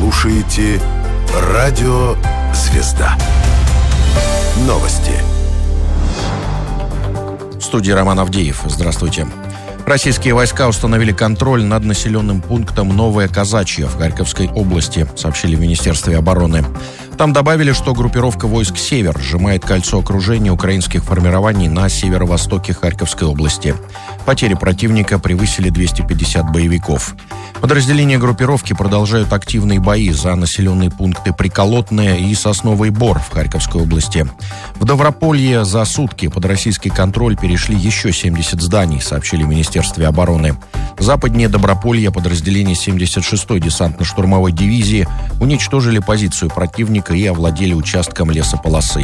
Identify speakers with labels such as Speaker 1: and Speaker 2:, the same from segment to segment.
Speaker 1: слушаете Радио Звезда. Новости.
Speaker 2: В студии Роман Авдеев. Здравствуйте. Российские войска установили контроль над населенным пунктом Новое Казачье в Харьковской области, сообщили в Министерстве обороны. Там добавили, что группировка войск «Север» сжимает кольцо окружения украинских формирований на северо-востоке Харьковской области. Потери противника превысили 250 боевиков. Подразделения группировки продолжают активные бои за населенные пункты Приколотное и Сосновый Бор в Харьковской области. В Даврополье за сутки под российский контроль перешли еще 70 зданий, сообщили в Министерстве обороны. Западнее Доброполья подразделения 76-й десантно-штурмовой дивизии уничтожили позицию противника и овладели участком лесополосы.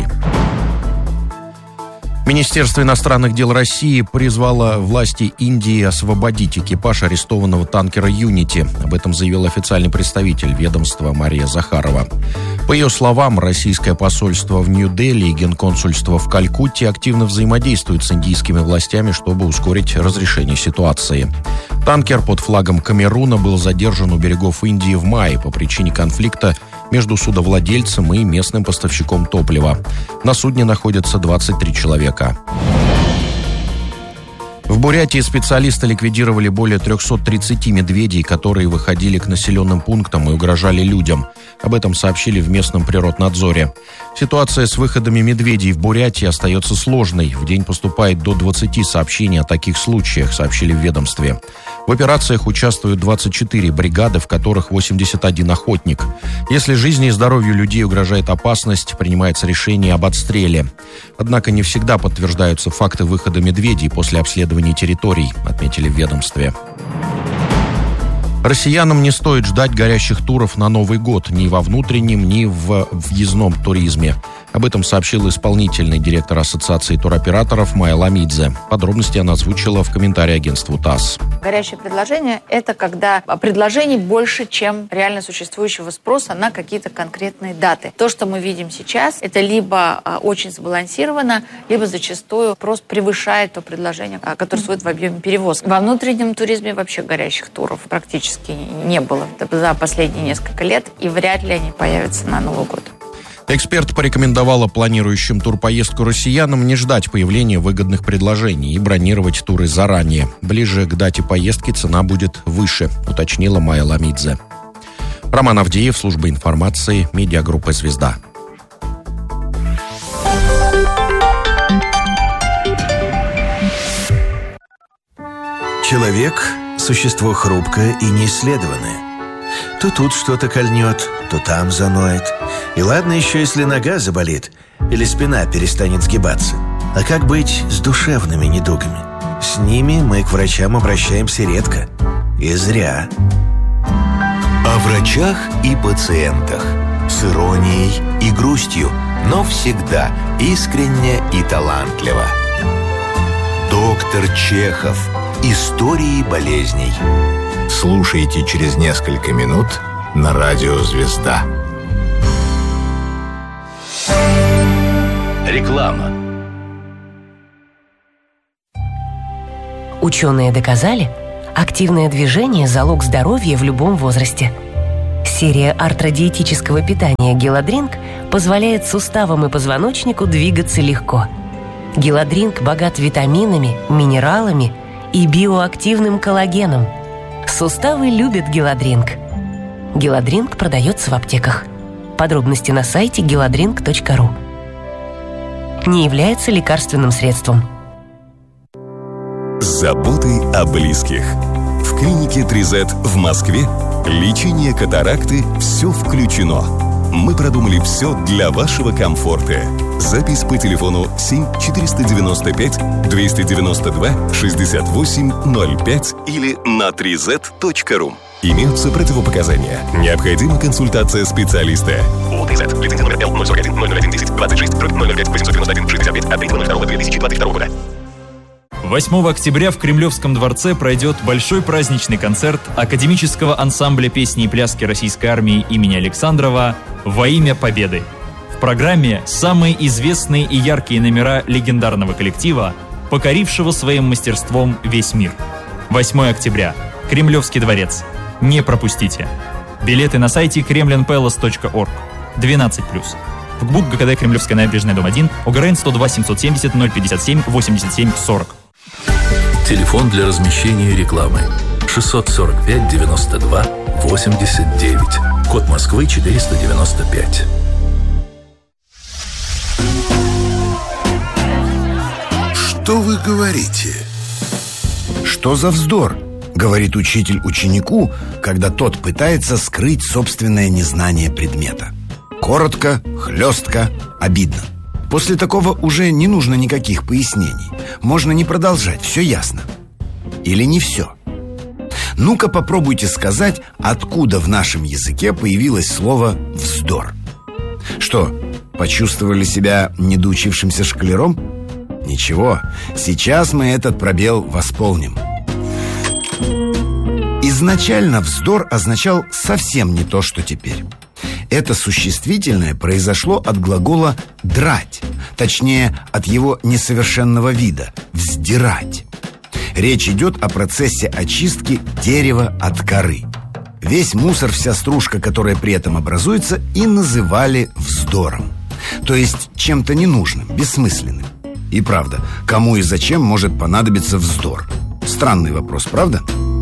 Speaker 2: Министерство иностранных дел России призвало власти Индии освободить экипаж арестованного танкера «Юнити». Об этом заявил официальный представитель ведомства Мария Захарова. По ее словам, российское посольство в Нью-Дели и генконсульство в Калькутте активно взаимодействуют с индийскими властями, чтобы ускорить разрешение ситуации. Танкер под флагом Камеруна был задержан у берегов Индии в мае по причине конфликта между судовладельцем и местным поставщиком топлива. На судне находятся 23 человека. В Бурятии специалисты ликвидировали более 330 медведей, которые выходили к населенным пунктам и угрожали людям. Об этом сообщили в местном природнадзоре. Ситуация с выходами медведей в Бурятии остается сложной. В день поступает до 20 сообщений о таких случаях, сообщили в ведомстве. В операциях участвуют 24 бригады, в которых 81 охотник. Если жизни и здоровью людей угрожает опасность, принимается решение об отстреле. Однако не всегда подтверждаются факты выхода медведей после обследования территорий, отметили в ведомстве. Россиянам не стоит ждать горящих туров на Новый год ни во внутреннем, ни в въездном туризме. Об этом сообщил исполнительный директор Ассоциации туроператоров Майя Ламидзе. Подробности она озвучила в комментарии агентству ТАСС.
Speaker 3: Горящее предложение – это когда предложений больше, чем реально существующего спроса на какие-то конкретные даты. То, что мы видим сейчас, это либо очень сбалансировано, либо зачастую просто превышает то предложение, которое существует в объеме перевозки. Во внутреннем туризме вообще горящих туров практически не было за последние несколько лет, и вряд ли они появятся на Новый год.
Speaker 2: Эксперт порекомендовала планирующим турпоездку россиянам не ждать появления выгодных предложений и бронировать туры заранее. Ближе к дате поездки цена будет выше, уточнила Майя Ламидзе. Роман Авдеев, служба информации, медиагруппа «Звезда».
Speaker 4: Человек – существо хрупкое и неисследованное. То тут что-то кольнет, то там заноет. И ладно еще, если нога заболит или спина перестанет сгибаться. А как быть с душевными недугами? С ними мы к врачам обращаемся редко. И зря.
Speaker 5: О врачах и пациентах. С иронией и грустью, но всегда искренне и талантливо. Доктор Чехов. Истории болезней. Слушайте через несколько минут на Радио Звезда.
Speaker 6: Реклама.
Speaker 7: Ученые доказали, активное движение – залог здоровья в любом возрасте. Серия артродиетического питания «Геладринк» позволяет суставам и позвоночнику двигаться легко. «Геладринк» богат витаминами, минералами и биоактивным коллагеном. Суставы любят «Геладринк». «Геладринк» продается в аптеках. Подробности на сайте geladrink.ru. Не является лекарственным средством.
Speaker 8: Заботы о близких. В клинике 3Z в Москве лечение катаракты «Все включено». Мы продумали все для вашего комфорта. Запись по телефону 7-495-292-68-05 или на 3z.ru. Имеются противопоказания. Необходима консультация специалиста. УТЗ. Лицензия номер L041-001-10-26-005-891-65 от 3.02.2022 года.
Speaker 9: 8 октября в Кремлевском дворце пройдет большой праздничный концерт академического ансамбля песни и пляски Российской армии имени Александрова «Во имя Победы». В программе самые известные и яркие номера легендарного коллектива, покорившего своим мастерством весь мир. 8 октября. Кремлевский дворец. Не пропустите. Билеты на сайте kremlinpalace.org. 12+. ФГБУК ГКД Кремлевская набережная, дом 1, ОГРН 102 770 057 87 40.
Speaker 6: Телефон для размещения рекламы 645 92 89. Код Москвы 495.
Speaker 1: Что вы говорите?
Speaker 10: «Что за вздор?» — говорит учитель ученику, когда тот пытается скрыть собственное незнание предмета. Коротко, хлестко, обидно. После такого уже не нужно никаких пояснений. Можно не продолжать, все ясно. Или не все? Ну-ка попробуйте сказать, откуда в нашем языке появилось слово «вздор». Что, почувствовали себя недоучившимся школяром? Ничего, сейчас мы этот пробел восполним. Изначально вздор означал совсем не то, что теперь. Это существительное произошло от глагола «драть», точнее, от его несовершенного вида – «вздирать». Речь идет о процессе очистки дерева от коры. Весь мусор, вся стружка, которая при этом образуется, и называли вздором. То есть чем-то ненужным, бессмысленным. И правда, кому и зачем может понадобиться вздор? Странный вопрос, правда?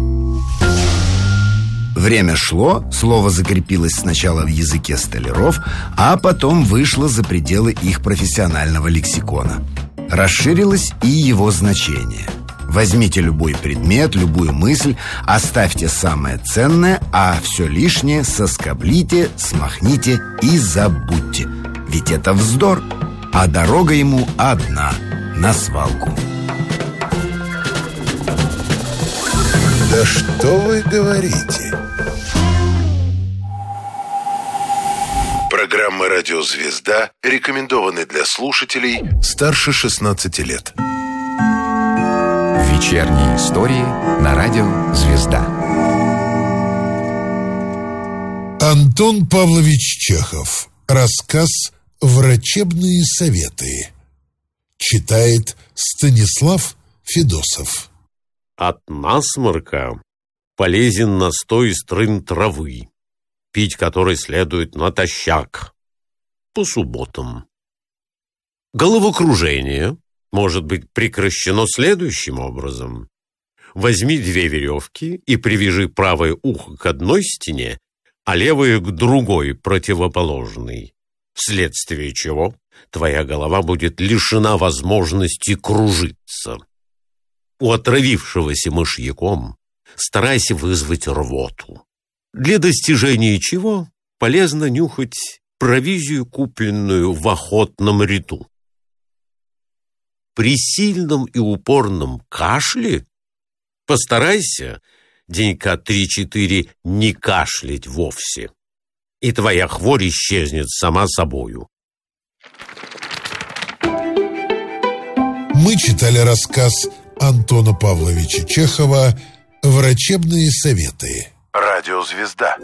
Speaker 10: Время шло, слово закрепилось сначала в языке столяров, а потом вышло за пределы их профессионального лексикона. Расширилось и его значение. Возьмите любой предмет, любую мысль, оставьте самое ценное, а все лишнее соскоблите, смахните и забудьте. Ведь это вздор, а дорога ему одна – на свалку.
Speaker 1: Да что вы говорите? Программа «Радио Звезда» рекомендованы для слушателей старше 16 лет.
Speaker 11: Вечерние истории на радио «Звезда».
Speaker 12: Антон Павлович Чехов. Рассказ «Врачебные советы». Читает Станислав Федосов.
Speaker 13: От насморка полезен настой из трын травы, пить который следует натощак по субботам. Головокружение может быть прекращено следующим образом. Возьми 2 веревки и привяжи правое ухо к одной стене, а левое к другой, противоположной, вследствие чего твоя голова будет лишена возможности кружиться. У отравившегося мышьяком старайся вызвать рвоту. Для достижения чего полезно нюхать провизию, купленную в охотном ряду. При сильном и упорном кашле постарайся денька 3-4 не кашлять вовсе, и твоя хворь исчезнет сама собою.
Speaker 12: Мы читали рассказ Антона Павловича Чехова «Врачебные советы».
Speaker 1: Радио «Звезда».